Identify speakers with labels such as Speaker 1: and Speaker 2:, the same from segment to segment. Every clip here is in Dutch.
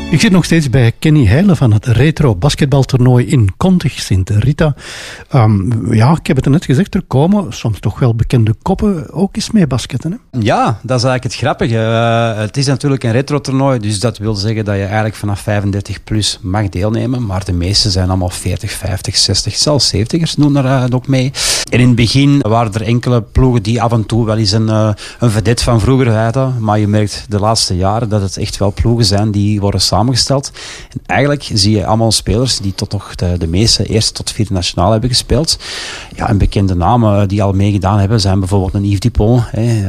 Speaker 1: Ik zit nog steeds bij Kenny Heijlen van het retro basketbaltoernooi in Contig, Sint Rita. Ik heb het net gezegd, er komen soms toch wel bekende koppen ook eens mee basketten. Hè?
Speaker 2: Ja, dat is eigenlijk het grappige. Het is natuurlijk een retro-toernooi, dus dat wil zeggen dat je eigenlijk vanaf 35 plus mag deelnemen. Maar de meeste zijn allemaal 40, 50, 60, zelfs 70ers doen er ook mee. En in het begin waren er enkele ploegen die af en toe wel eens een vedette van vroeger hadden. Maar je merkt de laatste jaren dat het echt wel ploegen zijn die worden samengesteld. En eigenlijk zie je allemaal spelers die tot nog de meeste eerste tot vierde nationaal hebben gespeeld. Ja, en bekende namen die al meegedaan hebben zijn bijvoorbeeld een Yves Dupont,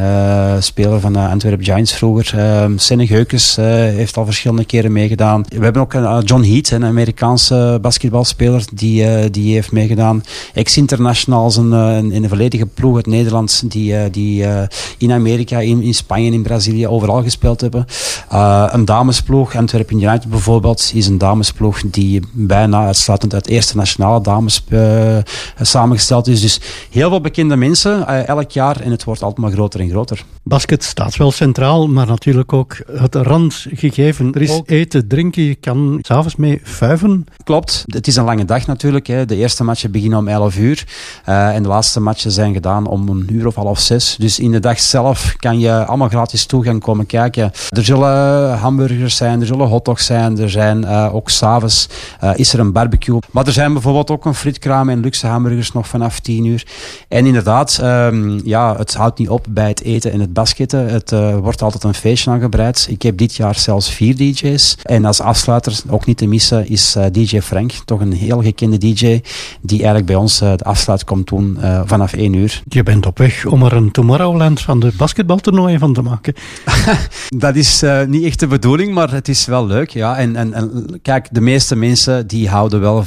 Speaker 2: speler van de Antwerp Giants vroeger. Senne Geukens heeft al verschillende keren meegedaan. We hebben ook John Heat, een Amerikaanse basketbalspeler, die heeft meegedaan. Ex-internationals, een volledige ploeg uit Nederland die in Amerika, in Spanje, in Brazilië overal gespeeld hebben. Een damesploeg, Antwerp United bijvoorbeeld, is een damesploeg die bijna uitsluitend uit eerste nationale dames samengesteld is. Dus heel veel bekende mensen elk jaar en het wordt altijd maar groter en groter.
Speaker 1: Basket staat wel centraal, maar natuurlijk ook het randgegeven. Er is ook eten, drinken, je kan 's avonds mee fuiven.
Speaker 2: Klopt, het is een lange dag natuurlijk. Hè. De eerste matchen beginnen om 11 uur en de laatste matchen zijn gedaan om 1 uur of 5:30. Dus in de dag zelf kan je allemaal gratis toegang komen kijken. Er zullen hamburgers zijn, er zullen hotdogs zijn, er zijn ook 's avonds is er een barbecue. Maar er zijn bijvoorbeeld ook een frietkraam en luxe hamburgers nog vanaf 10 uur. En inderdaad, het houdt niet op bij het eten en het basketten. Het wordt altijd een feestje aangebreid. Ik heb dit jaar zelfs 4 DJ's. En als afsluiter, ook niet te missen, is DJ Frank. Toch een heel gekende DJ die eigenlijk bij ons de afsluit komt doen vanaf 1 uur.
Speaker 1: Je bent op weg om er een Tomorrowland van de basketbaltoernooien van te maken.
Speaker 2: Dat is niet echt de bedoeling, maar het is wel leuk. Ja. En kijk, de meeste mensen die houden wel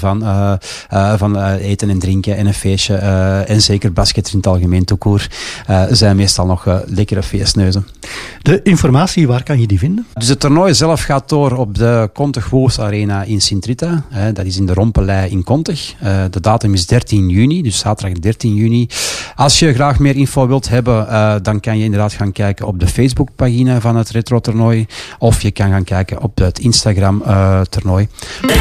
Speaker 2: van eten en drinken en een feestje. En zeker basket in het algemeen toekoor zijn meestal nog lekkere feestneuzen.
Speaker 1: De informatie, waar kan je die vinden?
Speaker 2: Dus het toernooi zelf gaat door op de Contig Woos Arena in Sint Rita. Dat is in de Rompelei in Contig. De datum is 13 juni, dus zaterdag 13 juni. Als je graag meer info wilt hebben, dan kan je inderdaad gaan kijken op de Facebookpagina van het retro-toernooi. Of je kan gaan kijken op het Instagram-toernooi.